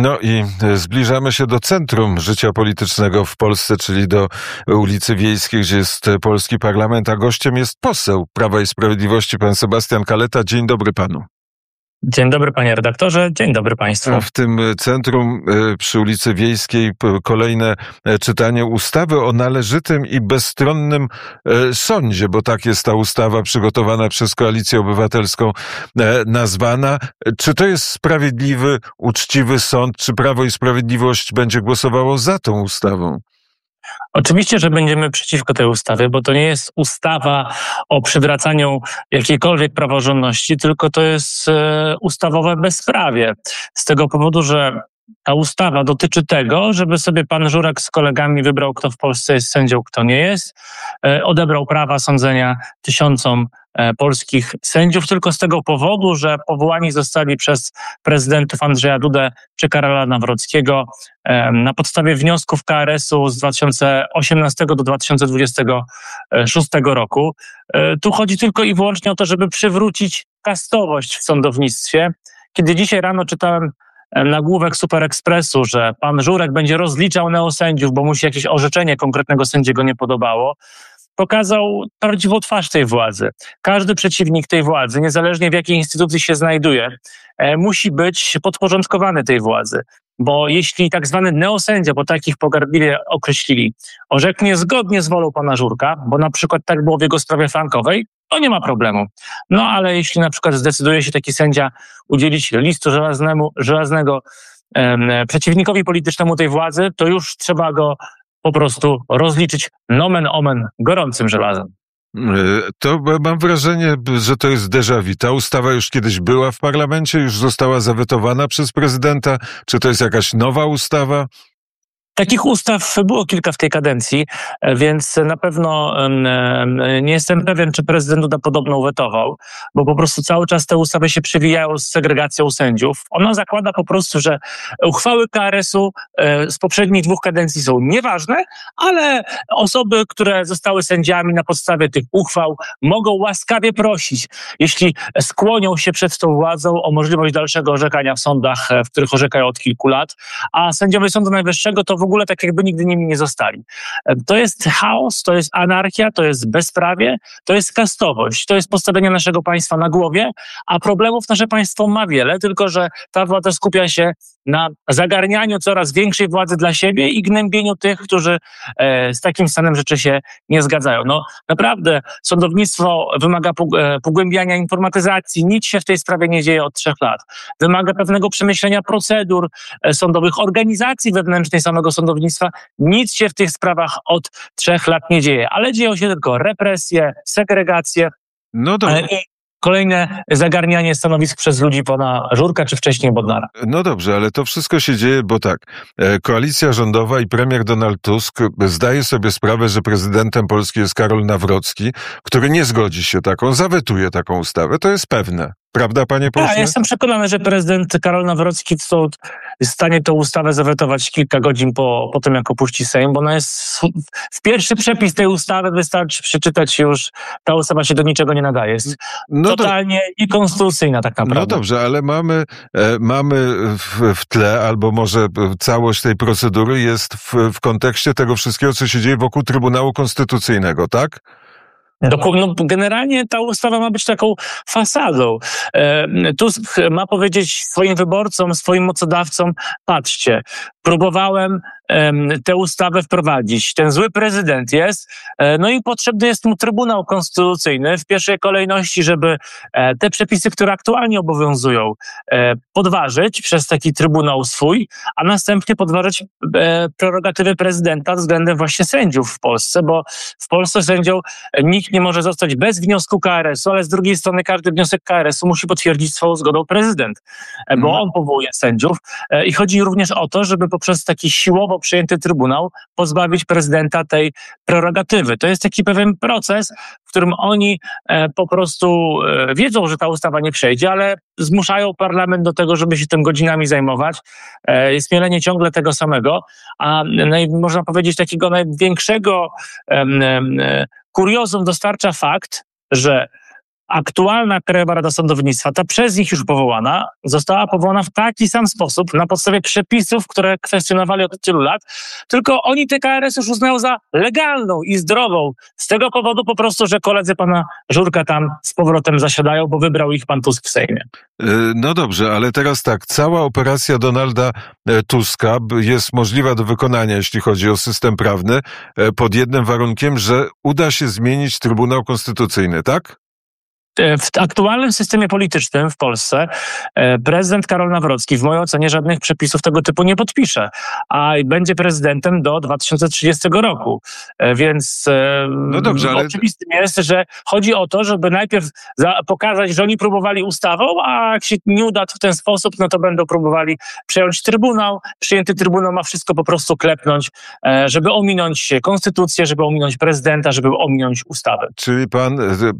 No i zbliżamy się do centrum życia politycznego w Polsce, czyli do ulicy Wiejskiej, gdzie jest polski parlament, a gościem jest poseł Prawa i Sprawiedliwości, pan Sebastian Kaleta. Dzień dobry panu. Dzień dobry panie redaktorze, dzień dobry państwu. W tym centrum przy ulicy Wiejskiej kolejne czytanie ustawy o należytym i bezstronnym sądzie, bo tak jest ta ustawa przygotowana przez Koalicję Obywatelską nazwana. Czy to jest sprawiedliwy, uczciwy sąd? Czy Prawo i Sprawiedliwość będzie głosowało za tą ustawą? Oczywiście, że będziemy przeciwko tej ustawie, bo to nie jest ustawa o przywracaniu jakiejkolwiek praworządności, tylko to jest ustawowe bezprawie. Z tego powodu, że ta ustawa dotyczy tego, żeby sobie pan Żurek z kolegami wybrał, kto w Polsce jest sędzią, kto nie jest. Odebrał prawa sądzenia tysiącom polskich sędziów tylko z tego powodu, że powołani zostali przez prezydentów Andrzeja Dudę czy Karola Nawrockiego na podstawie wniosków KRS-u z 2018 do 2026 roku. Tu chodzi tylko i wyłącznie o to, żeby przywrócić kastowość w sądownictwie. Kiedy dzisiaj rano czytałem nagłówek Super Expressu, że pan Żurek będzie rozliczał neosędziów, bo mu się jakieś orzeczenie konkretnego sędziego nie podobało, pokazał prawdziwą twarz tej władzy. Każdy przeciwnik tej władzy, niezależnie w jakiej instytucji się znajduje, musi być podporządkowany tej władzy. Bo jeśli tak zwany neosędzia, bo takich pogardliwie określili, orzeknie zgodnie z wolą pana Żurka, bo na przykład tak było w jego sprawie frankowej, to nie ma problemu. No ale jeśli na przykład zdecyduje się taki sędzia udzielić listu żelaznego przeciwnikowi politycznemu tej władzy, to już trzeba go po prostu rozliczyć nomen omen gorącym żelazem. To mam wrażenie, że to jest déjà vu. Ta ustawa już kiedyś była w parlamencie, już została zawetowana przez prezydenta. Czy to jest jakaś nowa ustawa? Takich ustaw było kilka w tej kadencji, więc na pewno nie jestem pewien, czy prezydent Duda podobną wetował, bo po prostu cały czas te ustawy się przewijają z segregacją sędziów. Ona zakłada po prostu, że uchwały KRS-u z poprzednich 2 kadencji są nieważne, ale osoby, które zostały sędziami na podstawie tych uchwał, mogą łaskawie prosić, jeśli skłonią się przed tą władzą, o możliwość dalszego orzekania w sądach, w których orzekają od kilku lat, a sędziowie Sądu Najwyższego to w ogóle tak jakby nigdy nimi nie zostali. To jest chaos, to jest anarchia, to jest bezprawie, to jest kastowość, to jest postawienie naszego państwa na głowie, a problemów nasze państwo ma wiele, tylko że ta władza skupia się na zagarnianiu coraz większej władzy dla siebie i gnębieniu tych, którzy z takim stanem rzeczy się nie zgadzają. No naprawdę, sądownictwo wymaga pogłębiania informatyzacji, nic się w tej sprawie nie dzieje od 3 lat. Wymaga pewnego przemyślenia procedur sądowych, organizacji wewnętrznej samego sądownictwa. Nic się w tych sprawach od 3 lat nie dzieje, ale dzieją się tylko represje, segregacje i kolejne zagarnianie stanowisk przez ludzi pana Żurka, czy wcześniej Bodnara. No dobrze, ale to wszystko się dzieje, bo tak, koalicja rządowa i premier Donald Tusk zdaje sobie sprawę, że prezydentem Polski jest Karol Nawrocki, który nie zgodzi się zawetuje taką ustawę. To jest pewne. Prawda, panie pośle? Ja jestem przekonany, że prezydent Karol Nawrocki jest w stanie tę ustawę zawetować kilka godzin po tym, jak opuści Sejm, bo ona jest w pierwszy przepis tej ustawy wystarczy przeczytać już, ta ustawa się do niczego nie nadaje. Jest totalnie niekonstytucyjna tak naprawdę. No dobrze, ale mamy w tle, albo może całość tej procedury jest w kontekście tego wszystkiego, co się dzieje wokół Trybunału Konstytucyjnego, tak? No, generalnie ta ustawa ma być taką fasadą. Tusk ma powiedzieć swoim wyborcom, swoim mocodawcom, patrzcie, próbowałem tę ustawę wprowadzić. Ten zły prezydent jest, no i potrzebny jest mu Trybunał Konstytucyjny w pierwszej kolejności, żeby te przepisy, które aktualnie obowiązują, podważyć przez taki Trybunał swój, a następnie podważyć prerogatywy prezydenta względem właśnie sędziów w Polsce, bo w Polsce sędzią nikt nie może zostać bez wniosku KRS-u, ale z drugiej strony każdy wniosek KRS-u musi potwierdzić swoją zgodą prezydent, bo on powołuje sędziów i chodzi również o to, żeby poprzez taki siłowo przyjęty trybunał pozbawić prezydenta tej prerogatywy. To jest taki pewien proces, w którym oni po prostu wiedzą, że ta ustawa nie przejdzie, ale zmuszają parlament do tego, żeby się tym godzinami zajmować. Jest mielenie ciągle tego samego, a można powiedzieć takiego największego kuriozum dostarcza fakt, że aktualna Krajowa Rada Sądownictwa, ta przez nich już powołana, została powołana w taki sam sposób, na podstawie przepisów, które kwestionowali od tylu lat, tylko oni tę KRS już uznają za legalną i zdrową. Z tego powodu po prostu, że koledzy pana Żurka tam z powrotem zasiadają, bo wybrał ich pan Tusk w Sejmie. No dobrze, ale teraz tak, cała operacja Donalda Tuska jest możliwa do wykonania, jeśli chodzi o system prawny, pod jednym warunkiem, że uda się zmienić Trybunał Konstytucyjny, tak? W aktualnym systemie politycznym w Polsce prezydent Karol Nawrocki w mojej ocenie żadnych przepisów tego typu nie podpisze, a będzie prezydentem do 2030 roku. Więc no dobrze, ale oczywistym jest, że chodzi o to, żeby najpierw pokazać, że oni próbowali ustawą, a jak się nie uda w ten sposób, no to będą próbowali przejąć Trybunał. Przyjęty Trybunał ma wszystko po prostu klepnąć, żeby ominąć konstytucję, żeby ominąć prezydenta, żeby ominąć ustawę. Czyli pan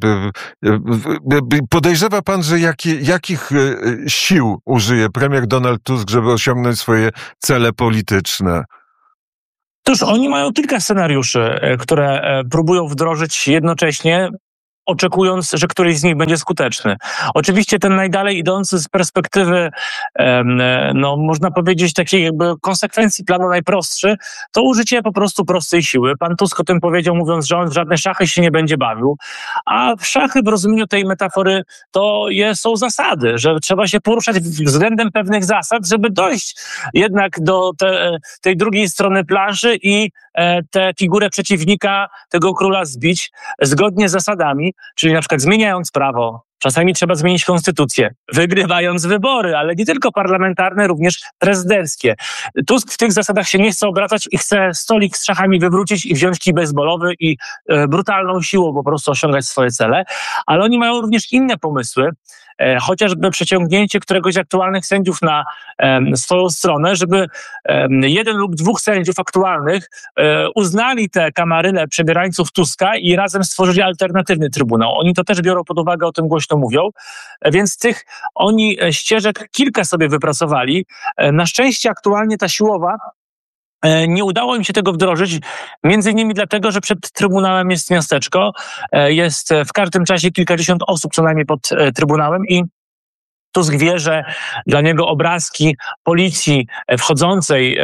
podejrzewa pan, że jakich sił użyje premier Donald Tusk, żeby osiągnąć swoje cele polityczne? Otóż oni mają kilka scenariuszy, które próbują wdrożyć jednocześnie, oczekując, że któryś z nich będzie skuteczny. Oczywiście ten najdalej idący z perspektywy, no można powiedzieć, takiej jakby konsekwencji planu najprostszy, to użycie po prostu prostej siły. Pan Tusk o tym powiedział, mówiąc, że on w żadne szachy się nie będzie bawił, a w szachy w rozumieniu tej metafory to są zasady, że trzeba się poruszać względem pewnych zasad, żeby dojść jednak do tej drugiej strony planszy i tę figurę przeciwnika, tego króla zbić zgodnie z zasadami, czyli na przykład zmieniając prawo. Czasami trzeba zmienić konstytucję, wygrywając wybory, ale nie tylko parlamentarne, również prezydenckie. Tusk w tych zasadach się nie chce obracać i chce stolik z szachami wywrócić i wziąć kij baseballowy i brutalną siłą po prostu osiągać swoje cele. Ale oni mają również inne pomysły, chociażby przeciągnięcie któregoś z aktualnych sędziów na swoją stronę, żeby jeden lub dwóch sędziów aktualnych uznali tę kamarylę przebierańców Tuska i razem stworzyli alternatywny trybunał. Oni to też biorą pod uwagę, o tym głośno mówią, więc tych oni ścieżek kilka sobie wypracowali. Na szczęście aktualnie ta siłowa nie udało im się tego wdrożyć, między innymi dlatego, że przed Trybunałem jest miasteczko, jest w każdym czasie kilkadziesiąt osób co najmniej pod Trybunałem i Tusk wie, że dla niego obrazki policji wchodzącej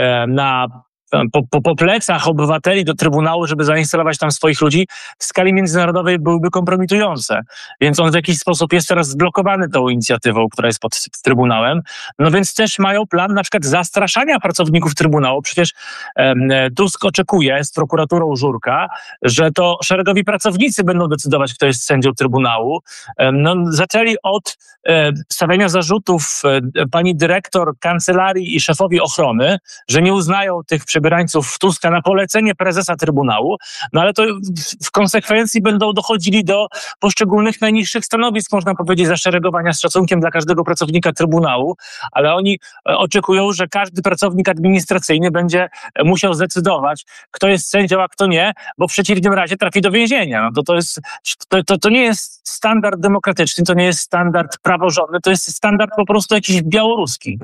po plecach obywateli do Trybunału, żeby zainstalować tam swoich ludzi, w skali międzynarodowej byłyby kompromitujące. Więc on w jakiś sposób jest teraz zblokowany tą inicjatywą, która jest pod Trybunałem. No więc też mają plan na przykład zastraszania pracowników Trybunału. Przecież Tusk oczekuje z prokuraturą Żurka, że to szeregowi pracownicy będą decydować, kto jest sędzią Trybunału. No, zaczęli od stawiania zarzutów pani dyrektor kancelarii i szefowi ochrony, że nie uznają tych przebierańców Tuska na polecenie prezesa Trybunału, no ale to w konsekwencji będą dochodzili do poszczególnych najniższych stanowisk, można powiedzieć, zaszeregowania z szacunkiem dla każdego pracownika Trybunału, ale oni oczekują, że każdy pracownik administracyjny będzie musiał zdecydować, kto jest sędzią, a kto nie, bo w przeciwnym razie trafi do więzienia. No to nie jest standard demokratyczny, to nie jest standard praworządny, to jest standard po prostu jakiś białoruski.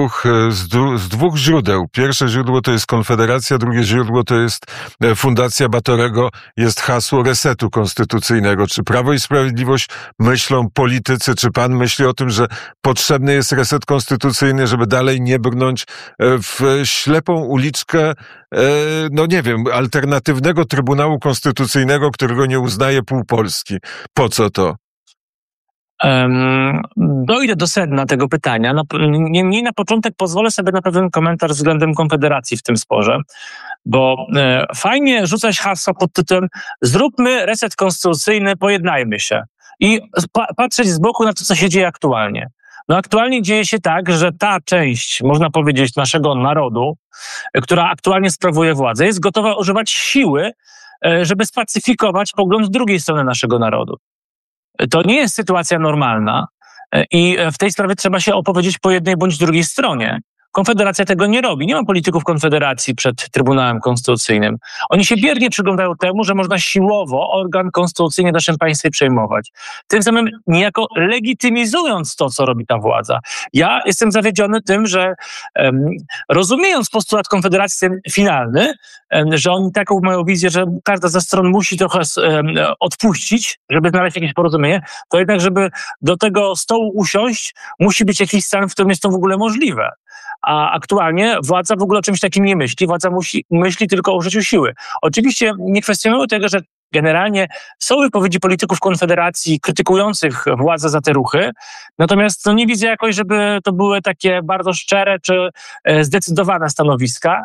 Z dwóch źródeł. Pierwsze źródło to jest Konfederacja, drugie źródło to jest Fundacja Batorego, jest hasło resetu konstytucyjnego. Czy Prawo i Sprawiedliwość myślą, politycy, czy pan myśli o tym, że potrzebny jest reset konstytucyjny, żeby dalej nie brnąć w ślepą uliczkę, no nie wiem, alternatywnego Trybunału Konstytucyjnego, którego nie uznaje pół Polski? Po co to? Dojdę do sedna tego pytania. Niemniej na początek pozwolę sobie na pewien komentarz względem Konfederacji w tym sporze, bo fajnie rzucać hasła pod tytułem zróbmy reset konstytucyjny, pojednajmy się i patrzeć z boku na to, co się dzieje aktualnie. No aktualnie dzieje się tak, że ta część, można powiedzieć, naszego narodu, która aktualnie sprawuje władzę, jest gotowa używać siły, żeby spacyfikować pogląd drugiej strony naszego narodu. To nie jest sytuacja normalna i w tej sprawie trzeba się opowiedzieć po jednej bądź drugiej stronie. Konfederacja tego nie robi. Nie ma polityków Konfederacji przed Trybunałem Konstytucyjnym. Oni się biernie przyglądają temu, że można siłowo organ konstytucyjny w naszym państwie przejmować. Tym samym niejako legitymizując to, co robi ta władza. Ja jestem zawiedziony tym, że rozumiejąc postulat Konfederacji ten finalny, że oni taką mają wizję, że każda ze stron musi trochę odpuścić, żeby znaleźć jakieś porozumienie, to jednak, żeby do tego stołu usiąść, musi być jakiś stan, w którym jest to w ogóle możliwe. A aktualnie władza w ogóle o czymś takim nie myśli. Władza myśli tylko o użyciu siły. Oczywiście nie kwestionuję tego, że generalnie są wypowiedzi polityków Konfederacji krytykujących władzę za te ruchy, natomiast nie widzę jakoś, żeby to były takie bardzo szczere czy zdecydowane stanowiska.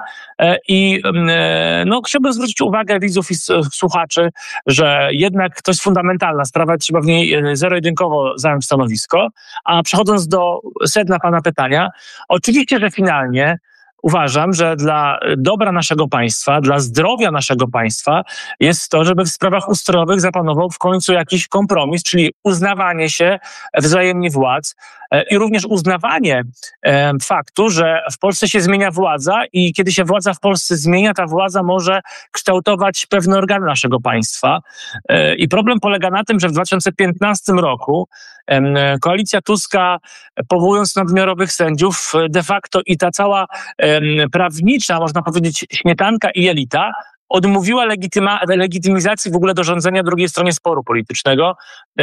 I chciałbym zwrócić uwagę widzów i słuchaczy, że jednak to jest fundamentalna sprawa, trzeba w niej zero-jedynkowo zająć stanowisko. A przechodząc do sedna pana pytania, oczywiście, że finalnie uważam, że dla dobra naszego państwa, dla zdrowia naszego państwa jest to, żeby w sprawach ustrojowych zapanował w końcu jakiś kompromis, czyli uznawanie się wzajemnie władz i również uznawanie faktu, że w Polsce się zmienia władza i kiedy się władza w Polsce zmienia, ta władza może kształtować pewne organy naszego państwa. I problem polega na tym, że w 2015 roku koalicja Tuska, powołując nadmiarowych sędziów, de facto i ta cała prawnicza, można powiedzieć, śmietanka i elita odmówiła legitymizacji w ogóle do rządzenia drugiej stronie sporu politycznego,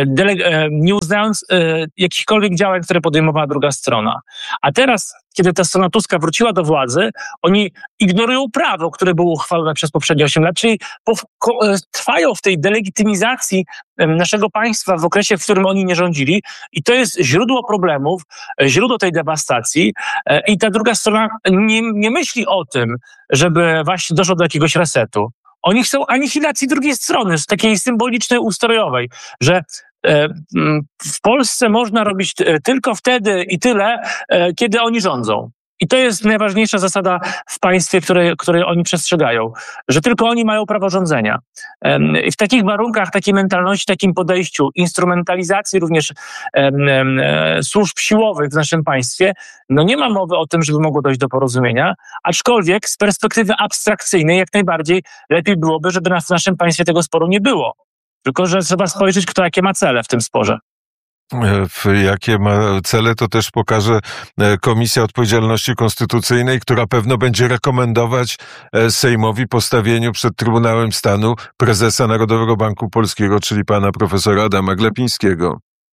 nie uznając jakichkolwiek działań, które podejmowała druga strona. A teraz, kiedy ta strona Tuska wróciła do władzy, oni ignorują prawo, które było uchwalone przez poprzednie 8 lat, czyli trwają w tej delegitymizacji naszego państwa w okresie, w którym oni nie rządzili i to jest źródło problemów, źródło tej dewastacji i ta druga strona nie myśli o tym, żeby właśnie doszło do jakiegoś resetu. Oni chcą anihilacji drugiej strony, takiej symbolicznej, ustrojowej, że w Polsce można robić tylko wtedy i tyle, kiedy oni rządzą. I to jest najważniejsza zasada w państwie, której oni przestrzegają, że tylko oni mają prawo rządzenia. I w takich warunkach, takiej mentalności, takim podejściu, instrumentalizacji również służb siłowych w naszym państwie, nie ma mowy o tym, żeby mogło dojść do porozumienia, aczkolwiek z perspektywy abstrakcyjnej jak najbardziej lepiej byłoby, żeby w naszym państwie tego sporu nie było. Tylko że trzeba spojrzeć, kto jakie ma cele w tym sporze. Jakie ma cele, to też pokaże Komisja Odpowiedzialności Konstytucyjnej, która pewno będzie rekomendować Sejmowi postawieniu przed Trybunałem Stanu prezesa Narodowego Banku Polskiego, czyli pana profesora Adama Glapińskiego.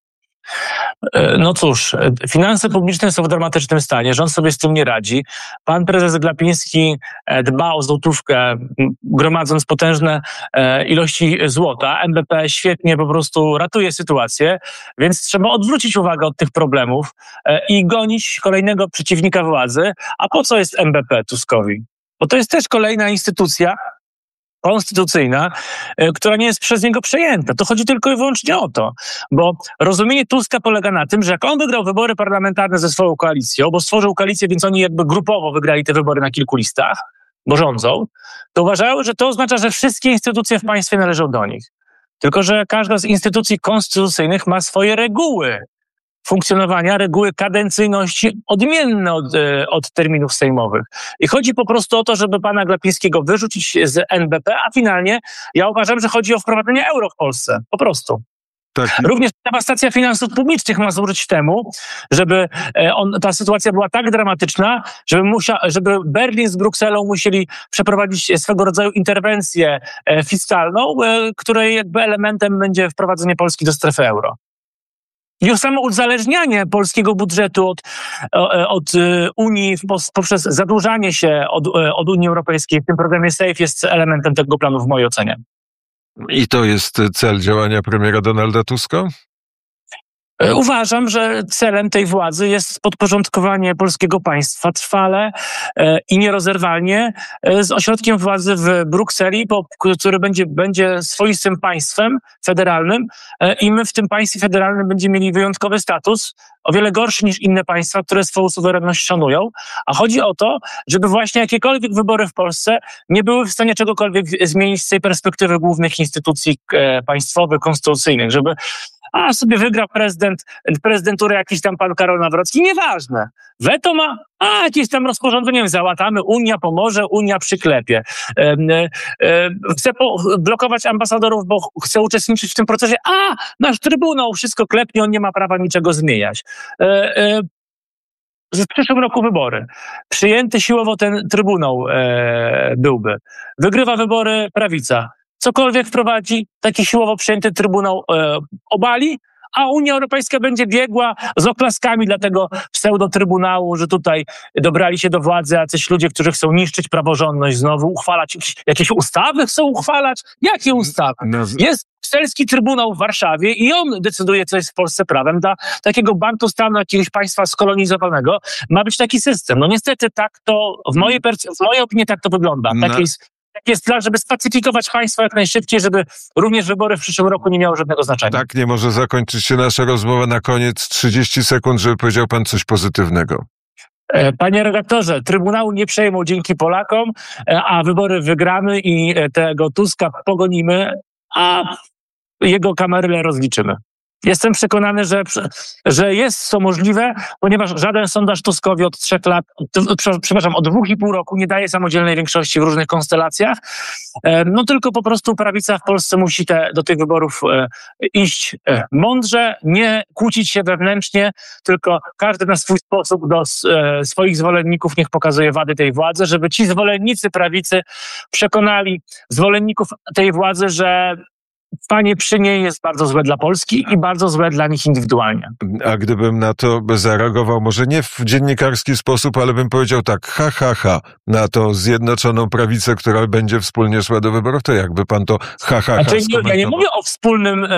No cóż, finanse publiczne są w dramatycznym stanie, rząd sobie z tym nie radzi. Pan prezes Glapiński dba o złotówkę, gromadząc potężne ilości złota. NBP świetnie po prostu ratuje sytuację, więc trzeba odwrócić uwagę od tych problemów i gonić kolejnego przeciwnika władzy. A po co jest NBP Tuskowi? Bo to jest też kolejna instytucja konstytucyjna, która nie jest przez niego przejęta. To chodzi tylko i wyłącznie o to, bo rozumienie Tuska polega na tym, że jak on wygrał wybory parlamentarne ze swoją koalicją, bo stworzył koalicję, więc oni jakby grupowo wygrali te wybory na kilku listach, bo rządzą, to uważały, że to oznacza, że wszystkie instytucje w państwie należą do nich. Tylko że każda z instytucji konstytucyjnych ma swoje reguły funkcjonowania, reguły kadencyjności odmienne od terminów sejmowych. I chodzi po prostu o to, żeby pana Glapińskiego wyrzucić z NBP, a finalnie ja uważam, że chodzi o wprowadzenie euro w Polsce. Po prostu. Tak. Również dewastacja finansów publicznych ma służyć temu, żeby ta sytuacja była tak dramatyczna, żeby Berlin z Brukselą musieli przeprowadzić swego rodzaju interwencję fiskalną, której jakby elementem będzie wprowadzenie Polski do strefy euro. Już samo uzależnianie polskiego budżetu od Unii poprzez zadłużanie się od Unii Europejskiej w tym programie SAFE jest elementem tego planu w mojej ocenie. I to jest cel działania premiera Donalda Tuska? Uważam, że celem tej władzy jest podporządkowanie polskiego państwa trwale i nierozerwalnie z ośrodkiem władzy w Brukseli, który będzie swoistym państwem federalnym i my w tym państwie federalnym będziemy mieli wyjątkowy status, o wiele gorszy niż inne państwa, które swoją suwerenność szanują. A chodzi o to, żeby właśnie jakiekolwiek wybory w Polsce nie były w stanie czegokolwiek zmienić z tej perspektywy głównych instytucji państwowych, konstytucyjnych, żeby a sobie wygra prezydenturę jakiś tam pan Karol Nawrocki, nieważne. Weto ma, a jakieś tam rozporządzeniem załatamy, Unia pomoże, Unia przyklepie. Chce blokować ambasadorów, bo chce uczestniczyć w tym procesie, a nasz Trybunał wszystko klepnie, on nie ma prawa niczego zmieniać. W przyszłym roku wybory. Przyjęty siłowo ten Trybunał byłby. Wygrywa wybory prawica. Cokolwiek wprowadzi, taki siłowo przyjęty Trybunał obali, a Unia Europejska będzie biegła z oklaskami dla tego pseudo-trybunału, że tutaj dobrali się do władzy jacyś ludzie, którzy chcą niszczyć praworządność znowu, uchwalać jakieś ustawy chcą uchwalać? Jakie ustawy? Jest Brukselski Trybunał w Warszawie i on decyduje, co jest w Polsce prawem. Dla takiego bantustanu jakiegoś państwa skolonizowanego ma być taki system. No niestety tak to, w mojej opinii tak to wygląda. Tak jest plan, żeby spacyfikować państwo jak najszybciej, żeby również wybory w przyszłym roku nie miały żadnego znaczenia. Tak nie może zakończyć się nasza rozmowa. Na koniec 30 sekund, żeby powiedział pan coś pozytywnego. Panie redaktorze, Trybunału nie przejmą dzięki Polakom, a wybory wygramy i tego Tuska pogonimy, a jego kamerę rozliczymy. Jestem przekonany, że jest to możliwe, ponieważ żaden sondaż Tuskowi od 3 lat, od 2,5 roku nie daje samodzielnej większości w różnych konstelacjach. No tylko po prostu prawica w Polsce musi do tych wyborów iść mądrze, nie kłócić się wewnętrznie, tylko każdy na swój sposób do swoich zwolenników niech pokazuje wady tej władzy, żeby ci zwolennicy prawicy przekonali zwolenników tej władzy, że stanie przy niej jest bardzo złe dla Polski i bardzo złe dla nich indywidualnie. A gdybym na to zareagował, może nie w dziennikarski sposób, ale bym powiedział tak, na to zjednoczoną prawicę, która będzie wspólnie szła do wyborów, to jakby pan to Znaczy, ja nie mówię o wspólnym,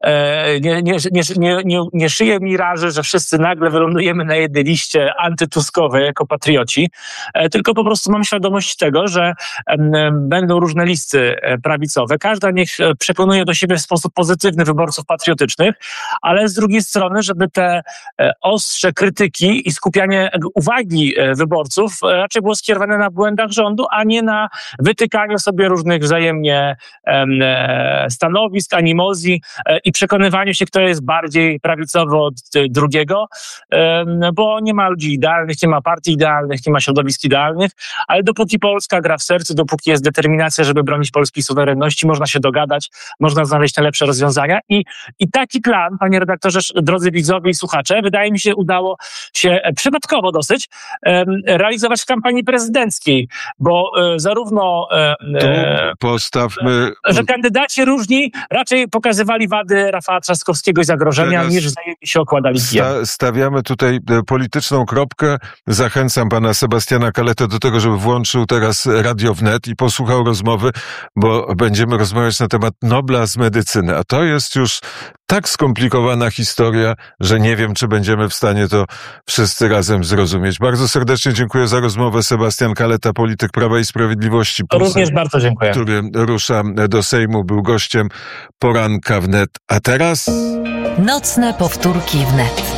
nie szyję miraży, że wszyscy nagle wylądujemy na jednej liście antytuskowej jako patrioci, tylko po prostu mam świadomość tego, że będą różne listy prawicowe. Każda niech przekonuje do siebie w sposób pozytywny wyborców patriotycznych, ale z drugiej strony, żeby te ostrze krytyki i skupianie uwagi wyborców raczej było skierowane na błędach rządu, a nie na wytykaniu sobie różnych wzajemnie stanowisk, animozji i przekonywaniu się, kto jest bardziej prawicowy od drugiego, bo nie ma ludzi idealnych, nie ma partii idealnych, nie ma środowisk idealnych, ale dopóki Polska gra w sercu, dopóki jest determinacja, żeby bronić polskiej suwerenności, można się dogadać, można znaleźć najlepsze rozwiązania i taki plan, panie redaktorze, drodzy widzowie i słuchacze, wydaje mi się, udało się przypadkowo dosyć realizować w kampanii prezydenckiej, bo zarówno że kandydaci różni raczej pokazywali wady Rafała Trzaskowskiego i zagrożenia, niż wzajemnie się okładali kijem. Stawiamy tutaj polityczną kropkę. Zachęcam pana Sebastiana Kaletę do tego, żeby włączył teraz Radio Wnet i posłuchał rozmowy, bo będziemy rozmawiać na temat Nobla z medycyny, a to jest już tak skomplikowana historia, że nie wiem, czy będziemy w stanie to wszyscy razem zrozumieć. Bardzo serdecznie dziękuję za rozmowę. Sebastian Kaleta, polityk Prawa i Sprawiedliwości, również bardzo dziękuję, który rusza do Sejmu, był gościem Poranka Wnet. A teraz... Nocne powtórki Wnet.